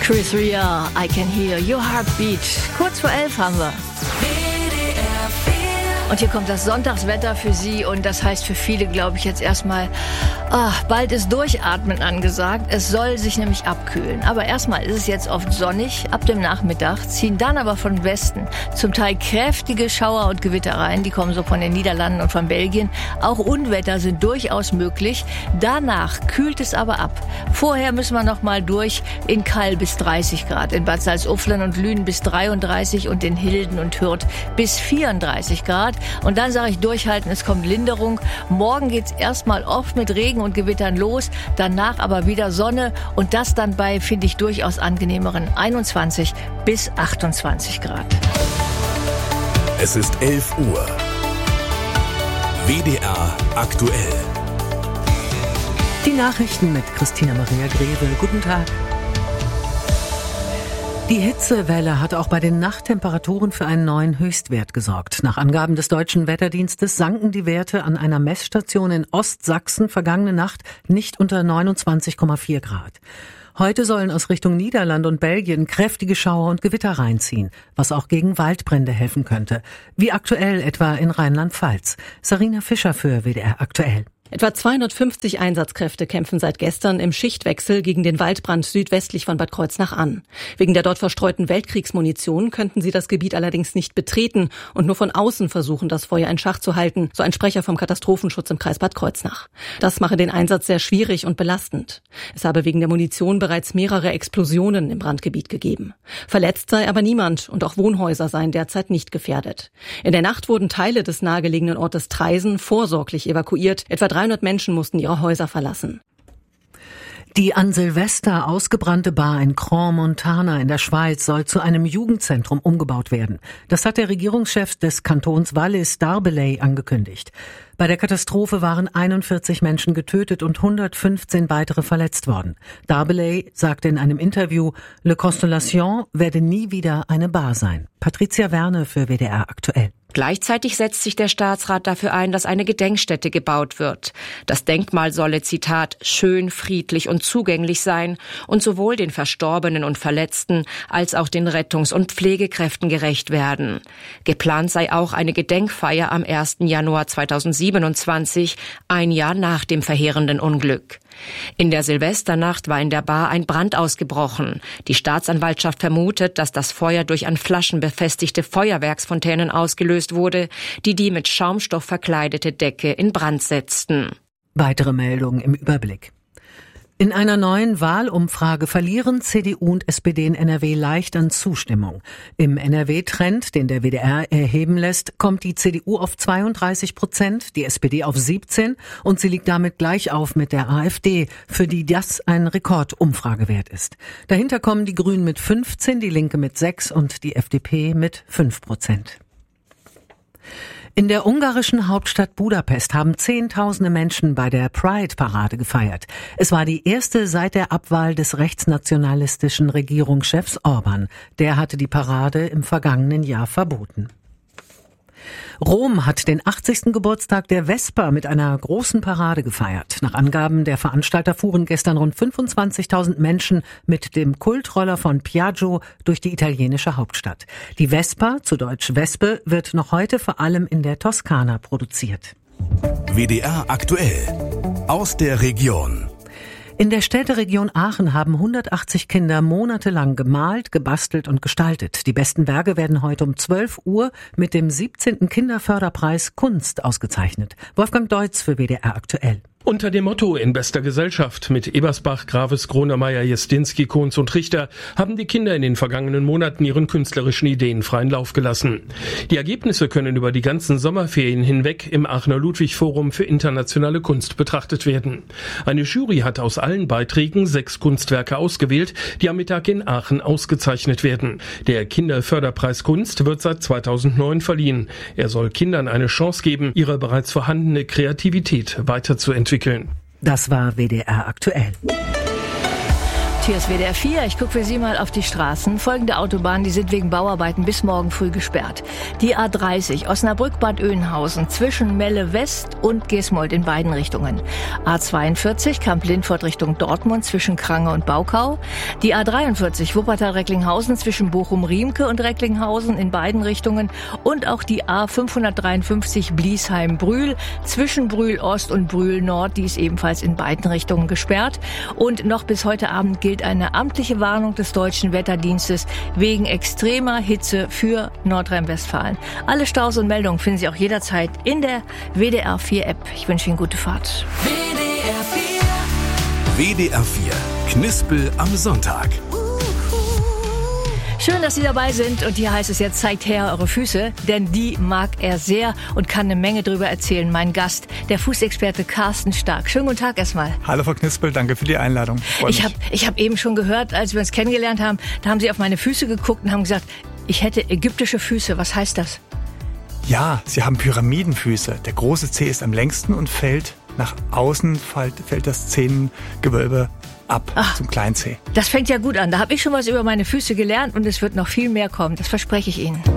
Chris Rea, I Can Hear Your Heartbeat. Kurz vor 11 haben wir. Und hier kommt das Sonntagswetter für Sie und das heißt für viele, glaube ich, jetzt erstmal, bald ist Durchatmen angesagt. Es soll sich nämlich abkühlen. Aber erstmal ist es jetzt oft sonnig. Ab dem Nachmittag ziehen dann aber von Westen zum Teil kräftige Schauer und Gewitter rein. Die kommen so von den Niederlanden und von Belgien. Auch Unwetter sind durchaus möglich. Danach kühlt es aber ab. Vorher müssen wir noch mal durch in Kall bis 30 Grad, in Bad Salzuflen und Lünen bis 33 und in Hilden und Hürth bis 34 Grad. Und dann sage ich durchhalten, es kommt Linderung. Morgen geht's erstmal oft mit Regen und Gewittern los, danach aber wieder Sonne und das dann bei, finde ich, durchaus angenehmeren 21 bis 28 Grad. Es ist 11 Uhr. WDR aktuell. Die Nachrichten mit Christina Maria Greve. Guten Tag. Die Hitzewelle hat auch bei den Nachttemperaturen für einen neuen Höchstwert gesorgt. Nach Angaben des Deutschen Wetterdienstes sanken die Werte an einer Messstation in Ostsachsen vergangene Nacht nicht unter 29,4 Grad. Heute sollen aus Richtung Niederland und Belgien kräftige Schauer und Gewitter reinziehen, was auch gegen Waldbrände helfen könnte. Wie aktuell etwa in Rheinland-Pfalz. Sarina Fischer für WDR aktuell. Etwa 250 Einsatzkräfte kämpfen seit gestern im Schichtwechsel gegen den Waldbrand südwestlich von Bad Kreuznach an. Wegen der dort verstreuten Weltkriegsmunition könnten sie das Gebiet allerdings nicht betreten und nur von außen versuchen, das Feuer in Schach zu halten, so ein Sprecher vom Katastrophenschutz im Kreis Bad Kreuznach. Das mache den Einsatz sehr schwierig und belastend. Es habe wegen der Munition bereits mehrere Explosionen im Brandgebiet gegeben. Verletzt sei aber niemand und auch Wohnhäuser seien derzeit nicht gefährdet. In der Nacht wurden Teile des nahegelegenen Ortes Traisen vorsorglich evakuiert. Etwa 300 Menschen mussten ihre Häuser verlassen. Die an Silvester ausgebrannte Bar in Crans-Montana in der Schweiz soll zu einem Jugendzentrum umgebaut werden. Das hat der Regierungschef des Kantons Wallis, Darbelay, angekündigt. Bei der Katastrophe waren 41 Menschen getötet und 115 weitere verletzt worden. Darbelay sagte in einem Interview, Le Constellation werde nie wieder eine Bar sein. Patricia Werne für WDR aktuell. Gleichzeitig setzt sich der Staatsrat dafür ein, dass eine Gedenkstätte gebaut wird. Das Denkmal solle, Zitat, schön, friedlich und zugänglich sein und sowohl den Verstorbenen und Verletzten als auch den Rettungs- und Pflegekräften gerecht werden. Geplant sei auch eine Gedenkfeier am 1. Januar 2027, ein Jahr nach dem verheerenden Unglück. In der Silvesternacht war in der Bar ein Brand ausgebrochen. Die Staatsanwaltschaft vermutet, dass das Feuer durch an Flaschen befestigte Feuerwerksfontänen ausgelöst wurde, die mit Schaumstoff verkleidete Decke in Brand setzten. Weitere Meldungen im Überblick. In einer neuen Wahlumfrage verlieren CDU und SPD in NRW leicht an Zustimmung. Im NRW-Trend, den der WDR erheben lässt, kommt die CDU auf 32%, die SPD auf 17% und sie liegt damit gleich auf mit der AfD, für die das ein Rekordumfragewert ist. Dahinter kommen die Grünen mit 15%, die Linke mit 6% und die FDP mit 5%. In der ungarischen Hauptstadt Budapest haben Zehntausende Menschen bei der Pride-Parade gefeiert. Es war die erste seit der Abwahl des rechtsnationalistischen Regierungschefs Orban. Der hatte die Parade im vergangenen Jahr verboten. Rom hat den 80. Geburtstag der Vespa mit einer großen Parade gefeiert. Nach Angaben der Veranstalter fuhren gestern rund 25.000 Menschen mit dem Kultroller von Piaggio durch die italienische Hauptstadt. Die Vespa, zu Deutsch Wespe, wird noch heute vor allem in der Toskana produziert. WDR aktuell. Aus der Region. In der Städteregion Aachen haben 180 Kinder monatelang gemalt, gebastelt und gestaltet. Die besten Werke werden heute um 12 Uhr mit dem 17. Kinderförderpreis Kunst ausgezeichnet. Wolfgang Deutz für WDR aktuell. Unter dem Motto In bester Gesellschaft mit Ebersbach, Graves, Gronemeyer, Jestinski, Kohns und Richter haben die Kinder in den vergangenen Monaten ihren künstlerischen Ideen freien Lauf gelassen. Die Ergebnisse können über die ganzen Sommerferien hinweg im Aachener Ludwig-Forum für internationale Kunst betrachtet werden. Eine Jury hat aus allen Beiträgen 6 Kunstwerke ausgewählt, die am Mittag in Aachen ausgezeichnet werden. Der Kinderförderpreis Kunst wird seit 2009 verliehen. Er soll Kindern eine Chance geben, ihre bereits vorhandene Kreativität weiterzuentwickeln. Das war WDR aktuell. Hier ist WDR 4. Ich gucke für Sie mal auf die Straßen. Folgende Autobahnen, die sind wegen Bauarbeiten bis morgen früh gesperrt. Die A30 Osnabrück-Bad Oeynhausen zwischen Melle West und Gesmold in beiden Richtungen. A42 Kamp-Lindfort Richtung Dortmund zwischen Krange und Baukau. Die A43 Wuppertal-Recklinghausen zwischen Bochum-Riemke und Recklinghausen in beiden Richtungen. Und auch die A553 Bliesheim-Brühl zwischen Brühl-Ost und Brühl-Nord. Die ist ebenfalls in beiden Richtungen gesperrt. Und noch bis heute Abend gilt eine amtliche Warnung des Deutschen Wetterdienstes wegen extremer Hitze für Nordrhein-Westfalen. Alle Staus und Meldungen finden Sie auch jederzeit in der WDR 4 App. Ich wünsche Ihnen gute Fahrt. WDR 4 Knispel am Sonntag. Schön, dass Sie dabei sind und hier heißt es jetzt, zeigt her eure Füße, denn die mag er sehr und kann eine Menge drüber erzählen. Mein Gast, der Fußexperte Carsten Stark. Schönen guten Tag erstmal. Hallo Frau Knispel, danke für die Einladung. Ich hab eben schon gehört, als wir uns kennengelernt haben, da haben Sie auf meine Füße geguckt und haben gesagt, ich hätte ägyptische Füße. Was heißt das? Ja, Sie haben Pyramidenfüße. Der große Zeh ist am längsten und fällt nach außen, fällt das Zehengewölbe ab zum Kleinzeh. Das fängt ja gut an. Da habe ich schon was über meine Füße gelernt und es wird noch viel mehr kommen. Das verspreche ich Ihnen.